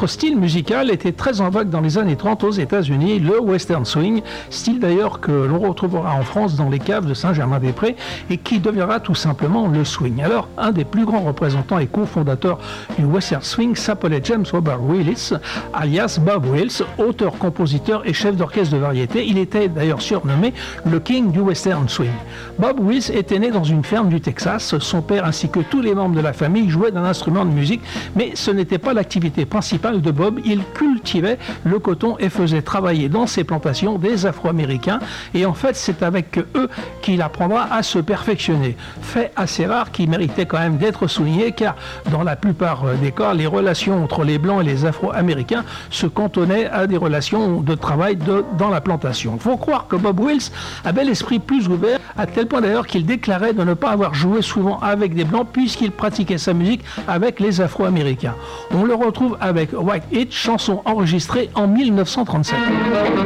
autre style musical était très en vogue dans les années 30 aux États-Unis, le western swing, style d'ailleurs que l'on retrouvera en France dans les caves de Saint-Germain-des-Prés et qui deviendra tout simplement le swing. Alors, un des plus grands représentants et cofondateurs du western swing s'appelait James Robert Willis, alias Bob Wills, auteur, compositeur et chef d'orchestre de variété. Il était d'ailleurs surnommé le King du western swing. Bob Wills était né dans une ferme du Texas. Son père ainsi que tous les membres de la famille jouaient d'un instrument de musique, mais ce n'était pas l'activité principale de Bob. Il cultivait le coton et faisait travailler dans ses plantations des Afro-Américains, et en fait c'est avec eux qu'il apprendra à se perfectionner. Fait assez rare qui méritait quand même d'être souligné, car dans la plupart des cas, les relations entre les Blancs et les Afro-Américains se cantonnaient à des relations de travail dans la plantation. Il faut croire que Bob Wills avait l'esprit plus ouvert, à tel point d'ailleurs qu'il déclarait de ne pas avoir joué souvent avec des Blancs puisqu'il pratiquait sa musique avec les Afro-Américains. On le retrouve avec White Heat, chanson enregistrée en 1937.